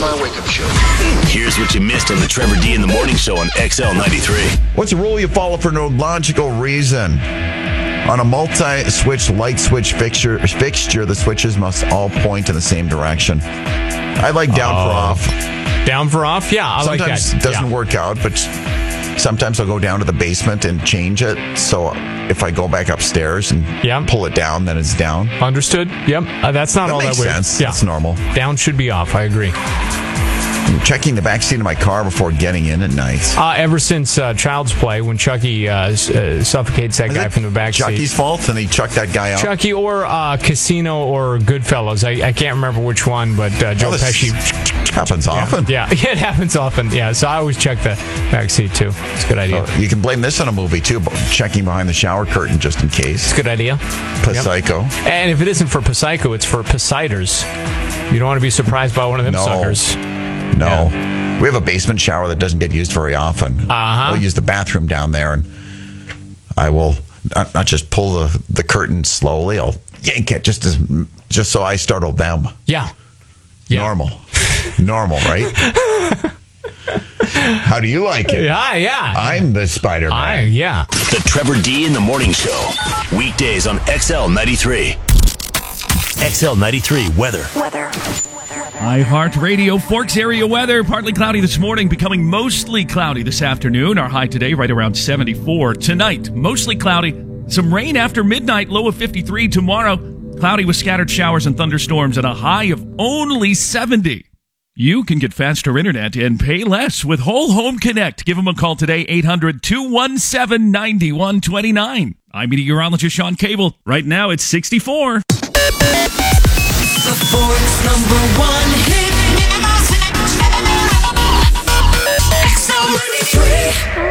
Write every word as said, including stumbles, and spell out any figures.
My wake-up show. Here's what you missed on the Trevor D in the Morning Show on X L ninety-three. What's a rule you follow for no logical reason? On a multi-switch light switch fixture, fixture, the switches must all point in the same direction. I like down oh. for off. Down for off? Yeah, I sometimes like that. Sometimes it doesn't yeah. work out, but sometimes I'll go down to the basement and change it. So if I go back upstairs and yeah. pull it down, then it's down. Understood. Yep. Uh, that's not that all makes that weird. sense. Yeah. It's normal. Down should be off. I agree. I'm checking the backseat of my car before getting in at night. Uh, ever since uh, Child's Play, when Chucky uh, uh, suffocates that Is guy from the backseat. Chucky's fault, and he chucked that guy out. Chucky or uh, Casino or Goodfellas. I, I can't remember which one, but uh, Joe oh, Pesci. Happens often. Yeah. yeah, it happens often. Yeah, so I always check the backseat too. It's a good idea. Uh, you can blame this on a movie too, but checking behind the shower curtain just in case. It's a good idea. Psycho. Yep. And if it isn't for Psycho, it's for Poseiders. You don't want to be surprised by one of them no. suckers. No. Yeah. We have a basement shower that doesn't get used very often. Uh-huh. I'll use the bathroom down there, and I will not, not just pull the, the curtain slowly. I'll yank it just as just so I startle them. Yeah. yeah. Normal. Normal, right? How do you like it? Yeah, yeah. I'm the Spider-Man. I, yeah. The Trevor D in the Morning Show. Weekdays on X L ninety-three. X L ninety-three weather. Weather. iHeartRadio Forks area weather. Partly cloudy this morning, becoming mostly cloudy this afternoon. Our high today right around seventy-four. Tonight, mostly cloudy. Some rain after midnight, low of fifty-three. Tomorrow, cloudy with scattered showers and thunderstorms and a high of only seventy. You can get faster internet and pay less with Whole Home Connect. Give them a call today, eight hundred, two one seven, nine one two nine. I'm meteorologist Sean Cable. Right now, it's sixty-four. The Forks number one hit music. X L ninety-three.